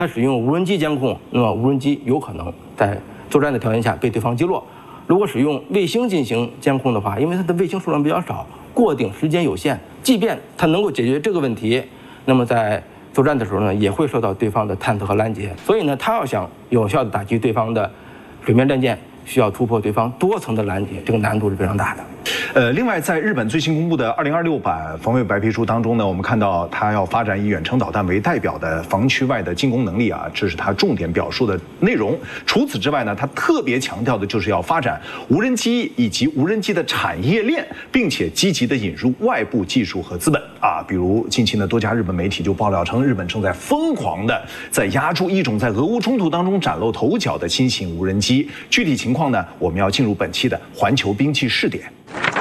它使用无人机监控，那么无人机有可能在作战的条件下被对方击落。如果使用卫星进行监控的话，因为它的卫星数量比较少，过顶时间有限，即便它能够解决这个问题，那么在作战的时候呢，也会受到对方的探测和拦截。所以呢，它要想有效的打击对方的水面战舰，需要突破对方多层的拦截，这个难度是非常大的。 另外，在日本最新公布的2026版防卫白皮书当中呢，我们看到它要发展以远程导弹为代表的防区外的进攻能力啊，这是它重点表述的内容。除此之外呢，它特别强调的就是要发展无人机以及无人机的产业链，并且积极的引入外部技术和资本啊。比如近期呢，多家日本媒体就爆料称，日本正在疯狂的在压住一种在俄乌冲突当中崭露头角的新型无人机。具体情况呢，我们要进入本期的环球兵器试点。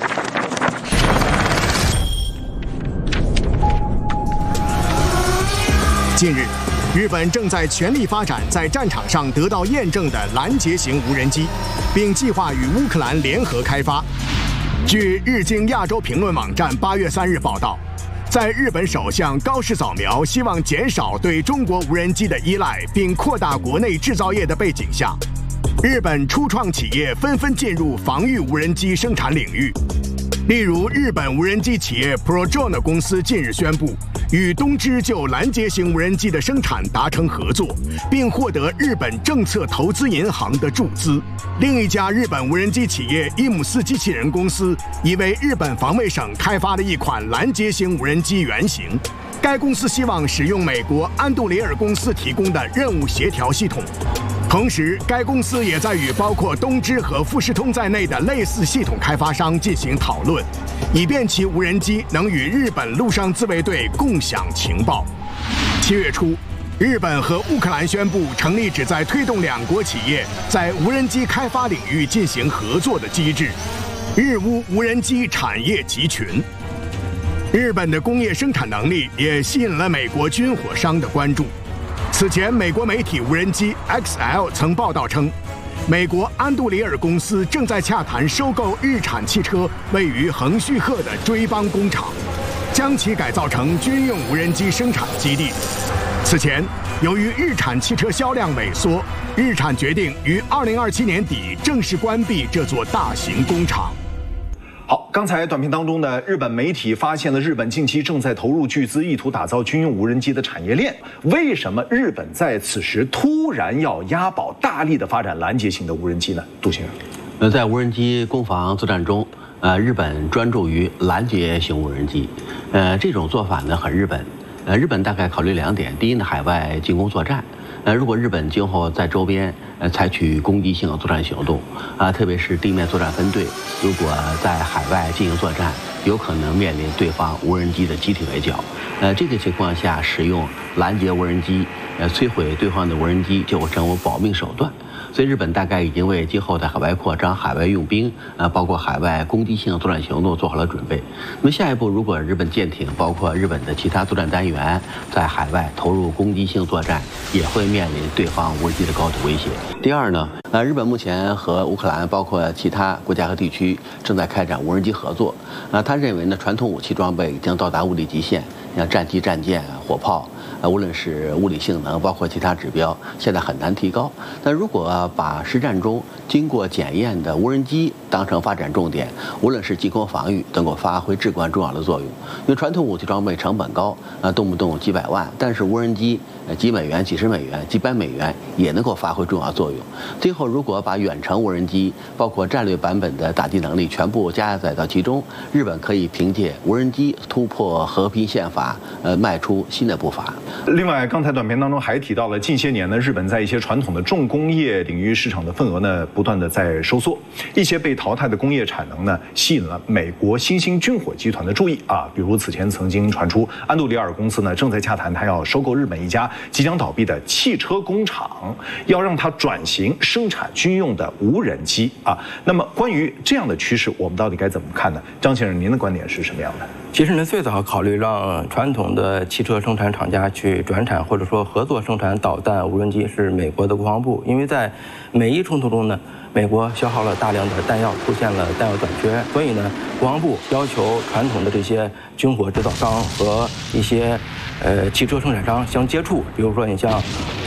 近日，日本正在全力发展在战场上得到验证的拦截型无人机，并计划与乌克兰联合开发。据日经亚洲评论网站8月3日报道，在日本首相高市早苗希望减少对中国无人机的依赖，并扩大国内制造业的背景下，日本初创企业纷纷进入防御无人机生产领域。例如，日本无人机企业 ProDrone 公司近日宣布，与东芝就拦截型无人机的生产达成合作，并获得日本政策投资银行的注资。另一家日本无人机企业伊姆斯机器人公司已为日本防卫省开发了一款拦截型无人机原型。该公司希望使用美国安杜里尔公司提供的任务协调系统。同时，该公司也在与包括东芝和富士通在内的类似系统开发商进行讨论，以便其无人机能与日本陆上自卫队共享情报。7月初，日本和乌克兰宣布成立旨在推动两国企业在无人机开发领域进行合作的机制——日乌无人机产业集群。日本的工业生产能力也吸引了美国军火商的关注。此前，美国媒体无人机 XL 曾报道称，美国安杜里尔公司正在洽谈收购日产汽车位于横须贺的追邦工厂，将其改造成军用无人机生产基地。此前，由于日产汽车销量萎缩，日产决定于2027年底正式关闭这座大型工厂。 好，刚才短片当中呢，日本媒体发现了日本近期正在投入巨资，意图打造军用无人机的产业链。为什么日本在此时突然要押宝，大力的发展拦截型的无人机呢？杜先生， 在无人机攻防作战中，日本专注于拦截型无人机，这种做法呢很日本。日本大概考虑2点：第一呢，海外进攻作战。如果日本今后在周边采取攻击性作战行动特别是地面作战分队，如果在海外进行作战，有可能面临对方无人机的集体围剿。这个情况下，使用拦截无人机摧毁对方的无人机就会成为保命手段。所以日本大概已经为今后的海外扩张、海外用兵包括海外攻击性作战行动做好了准备。那么下一步，如果日本舰艇包括日本的其他作战单元在海外投入攻击性作战，也会面临对方无人机的高度威胁。第二呢，日本目前和乌克兰包括其他国家和地区正在开展无人机合作。他认为呢，传统武器装备已经到达物理极限，像战机、战舰、火炮。无论是物理性能，包括其他指标，现在很难提高。但如果把实战中经过检验的无人机当成发展重点，无论是进攻防御，能够发挥至关重要的作用。因为传统武器装备成本高，动不动几百万，但是无人机几美元、几十美元、几百美元也能够发挥重要作用。最后，如果把远程无人机，包括战略版本的打击能力全部加载到其中，日本可以凭借无人机突破和平宪法，迈出新的步伐。 另外，刚才短片当中还提到了，近些年呢，日本在一些传统的重工业领域市场的份额呢，不断的在收缩。一些被淘汰的工业产能呢，吸引了美国新兴军火集团的注意比如此前曾经传出安杜里尔公司呢正在洽谈，他要收购日本一家即将倒闭的汽车工厂，要让它转型生产军用的无人机那么关于这样的趋势，我们到底该怎么看呢？张先生，您的观点是什么样的？ 其实呢，最早考虑让传统的汽车生产厂家去转产或者说合作生产导弹、无人机是美国的国防部，因为在美伊冲突中呢，美国消耗了大量的弹药，出现了弹药短缺，所以呢，国防部要求传统的这些军火制造商和一些汽车生产商相接触，比如说你像